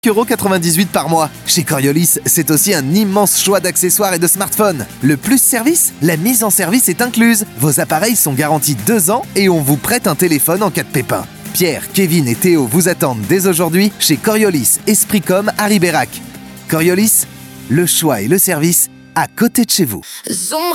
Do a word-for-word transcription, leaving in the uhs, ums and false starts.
quatre-vingt-dix-huit euros par mois. Chez Coriolis, c'est aussi un immense choix d'accessoires et de smartphones. Le plus service, la mise en service est incluse. Vos appareils sont garantis deux ans et on vous prête un téléphone en cas de pépin. Pierre, Kevin et Théo vous attendent dès aujourd'hui chez Coriolis Espricom à Ribérac. Coriolis, le choix et le service à côté de chez vous.